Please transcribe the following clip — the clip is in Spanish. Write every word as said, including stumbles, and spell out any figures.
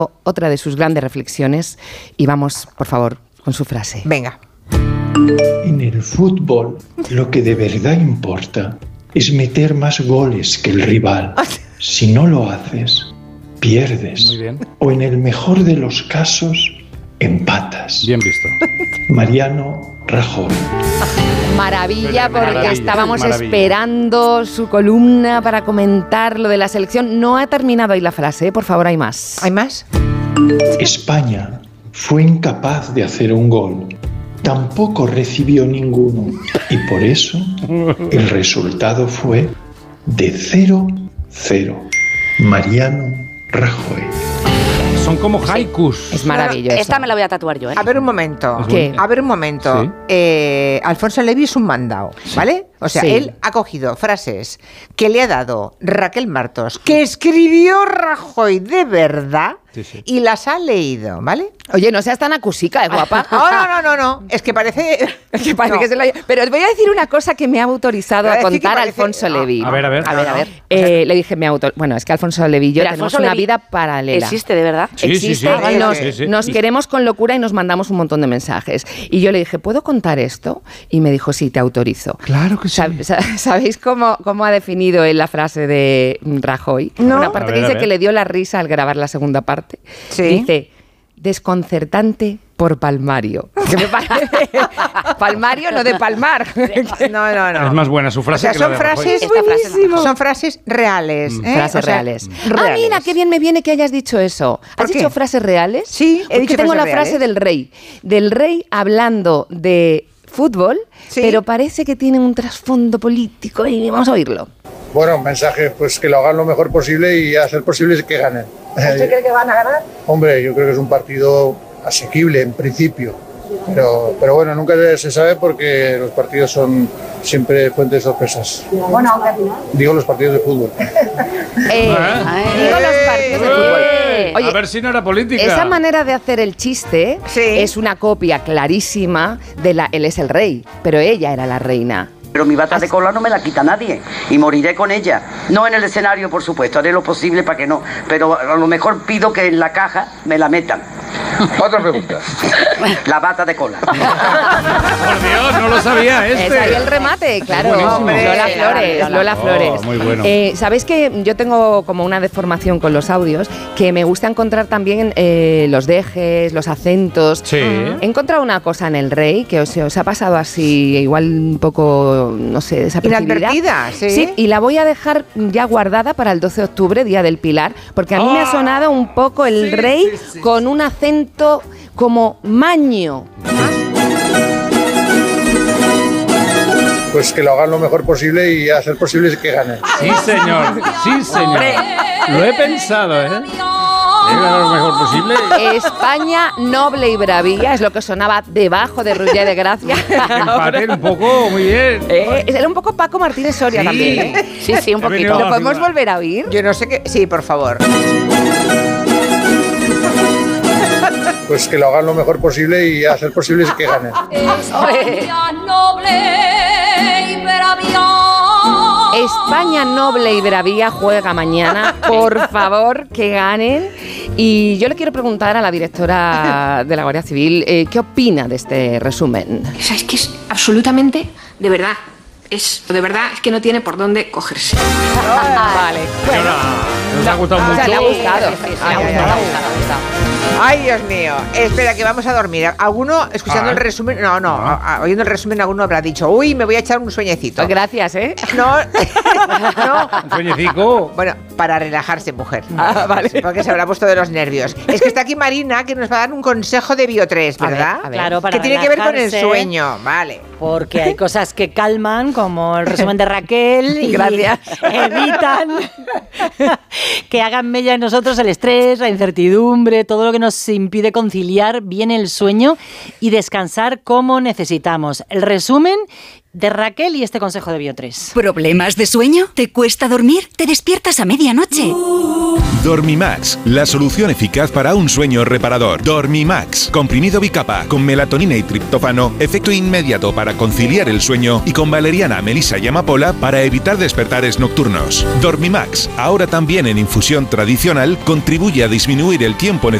otra de sus grandes reflexiones y vamos, por favor, con su frase. Venga. En el fútbol, lo que de verdad importa es meter más goles que el rival. Si no lo haces, pierdes. Muy bien. O en el mejor de los casos, empatas. Bien visto. Mariano Rajoy. Maravilla, porque Maravilla, estábamos maravilla. esperando su columna para comentar lo de la selección. No ha terminado ahí la frase, ¿eh? Por favor, hay más. ¿Hay más? España fue incapaz de hacer un gol. Tampoco recibió ninguno. Y por eso el resultado fue de cero cero. Mariano Rajoy. Son como haikus. Es maravilloso. Esta me la voy a tatuar yo, ¿eh? A ver un momento. ¿Qué? A ver un momento. Sí. Eh, Alfonso Levy es un mandao, ¿vale? O sea, Sí. él ha cogido frases que le ha dado Raquel Martos, que escribió Rajoy de verdad, Sí, sí. y las ha leído, ¿vale? Oye, no seas tan acusica, ¿eh, guapa? No, no, no, no, no. Es que parece... Que parece No. que se lo haya- Pero os voy a decir una cosa que me ha autorizado Voy a a decir que contar parece- Alfonso no. Levy. A ver, a ver. A ver, a ver. Eh, le dije, me auto... Bueno, es que Alfonso Levy y yo Pero tenemos Alfonso una Levy vida paralela. ¿Existe de verdad? Sí, sí, Existe sí. y Ah, nos, sí, sí. nos Y- queremos con locura y nos mandamos un montón de mensajes. Y yo le dije, ¿puedo contar esto? Y me dijo, sí, te autorizo. Claro que sí. Sab- sa- ¿Sabéis cómo, cómo ha definido él la frase de Rajoy? No. Una parte A ver, que a dice ver. que le dio la risa al grabar la segunda parte. Sí. Dice, desconcertante por palmario. Que me parece palmario, no de palmar. No, no, no. Es más buena su O frase sea, que la son de Rajoy. frases, Esta frase es mejor. son frases reales. ¿eh? Frases O sea, reales. Ah, reales. mira, qué bien me viene que hayas dicho eso. ¿Por ¿Has qué? dicho frases reales? Sí, he Porque dicho tengo frases la frase reales. del rey. Del rey hablando de fútbol, Sí. pero parece que tiene un trasfondo político y vamos a oírlo. Bueno, un mensaje, pues que lo hagan lo mejor posible y a ser posible que ganen. ¿Usted cree que van a ganar? Hombre, yo creo que es un partido asequible en principio, pero, pero bueno, nunca se sabe porque los partidos son siempre fuentes de sorpresas. Bueno, aunque al final... Digo los partidos de fútbol. Eh, Ay. digo los partidos de fútbol. ¡Eh! Oye, a ver si no era política. esa manera de hacer el chiste Sí. es una copia clarísima de la él es el rey, pero ella era la reina. Pero mi bata de cola no me la quita nadie y moriré con ella. No en el escenario, por supuesto, haré lo posible para que no, pero a lo mejor pido que en la caja me la metan. Otra pregunta. La bata de cola. Por Dios, no lo sabía este. Es ahí el remate, claro. buenísimo. Hombre, Lola Lola, Flores, Lola. Lola Oh, Flores. muy bueno. Eh, ¿Sabéis que yo tengo como una deformación con los audios? Que me gusta encontrar también eh, los dejes, los acentos. Sí. He encontrado una cosa en El Rey que os, os ha pasado así, igual un poco, no sé, desapercibida. Inadvertida, sí. Sí, y la voy a dejar ya guardada para el doce de octubre, Día del Pilar, porque a mí me ha sonado un poco El Sí, Rey sí, sí, con un acento como maño. Pues que lo hagan lo mejor posible y a ser posible que ganen. Sí, señor. Sí, señor. Lo he pensado, ¿eh? Era lo mejor posible. España noble y bravía es lo que sonaba debajo de Ruller de Gracia. Empate un poco, muy bien. Eh, era un poco Paco Martínez Soria Sí. también. ¿eh? Sí, sí, un He venido poquito. ¿Lo podemos figura. volver a oír? Yo no sé qué... Sí, por favor. Pues que lo hagan lo mejor posible y a ser posible que ganen. España noble y bravía juega mañana. Por favor, que ganen. Y yo le quiero preguntar a la directora de la Guardia Civil, eh, ¿qué opina de este resumen? O sea, es que es absolutamente, de verdad, es de verdad, es que no tiene por dónde cogerse. Vale. Señora, ¿nos ha gustado O mucho? sea, le ha gustado. Sí, sí, sí, Ay, le ha ay, gustado, ay. le ha gustado, le ha gustado. Ay, Dios mío. Espera, que vamos a dormir. ¿Alguno, escuchando Ah. el resumen? No, no. a- a- oyendo el resumen, alguno habrá dicho, uy, me voy a echar un sueñecito. Gracias, ¿eh? No, no. Un sueñecico. Bueno, para relajarse, mujer. Ah, vale. Porque se habrá puesto de los nervios. Es que está aquí Marina, que nos va a dar un consejo de Bio tres, A ver, ¿verdad? a ver. Claro, para Que tiene que ver con el relajarse, sueño, vale. Porque hay cosas que calman, como el resumen de Raquel, y Gracias. evitan que hagan mella en nosotros el estrés, la incertidumbre, todo lo que nos impide conciliar bien el sueño y descansar como necesitamos. El resumen de Raquel y este consejo de Bio tres. ¿Problemas de sueño? ¿Te cuesta dormir? ¿Te despiertas a medianoche? Dormimax, la solución eficaz para un sueño reparador. Dormimax, comprimido bicapa con melatonina y triptófano, efecto inmediato para para conciliar el sueño y con valeriana, melisa y amapola para evitar despertares nocturnos. Dormimax, ahora también en infusión tradicional, contribuye a disminuir el tiempo necesario